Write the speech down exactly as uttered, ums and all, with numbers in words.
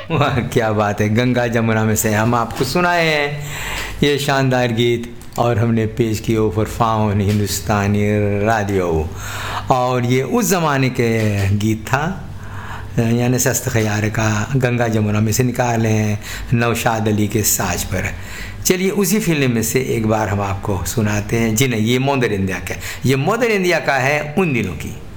वाह क्या बात है। गंगा जमुना में से हम आपको सुनाए हैं ये शानदार गीत और हमने पेश किया फॉर फाउन हिंदुस्तानी रेडियो। और ये उस ज़माने के गीत था, यानी सस्त ख़यार का, गंगा जमुना में से निकाले हैं नौशाद अली के साज पर। चलिए उसी फिल्म में से एक बार हम आपको सुनाते हैं। जी नहीं, ये मदर इंडिया का, ये मदर इंडिया का है उन दिनों की।